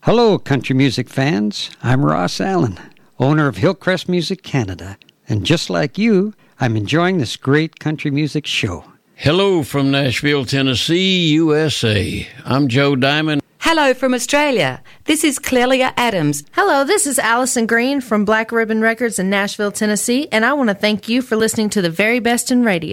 Hello, country music fans. I'm Ross Allen, owner of Hillcrest Music Canada. And just like you, I'm enjoying this great country music show. Hello from Nashville, Tennessee, USA. I'm Joe Diamond. Hello from Australia. This is Clelia Adams. Hello, this is Allison Green from Black Ribbon Records in Nashville, Tennessee, and I want to thank you for listening to the very best in radio.